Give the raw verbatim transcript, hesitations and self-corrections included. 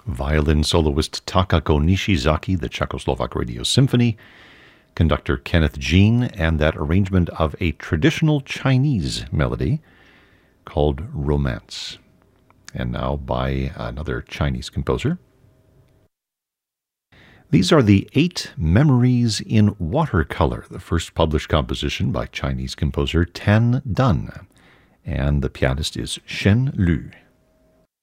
Violin soloist Takako Nishizaki, the Czechoslovak Radio Symphony, conductor Kenneth Jean, and that arrangement of a traditional Chinese melody called Romance. And now by another Chinese composer. These are the Eight Memories in Watercolor, the first published composition by Chinese composer Tan Dun, and the pianist is Shen Lu.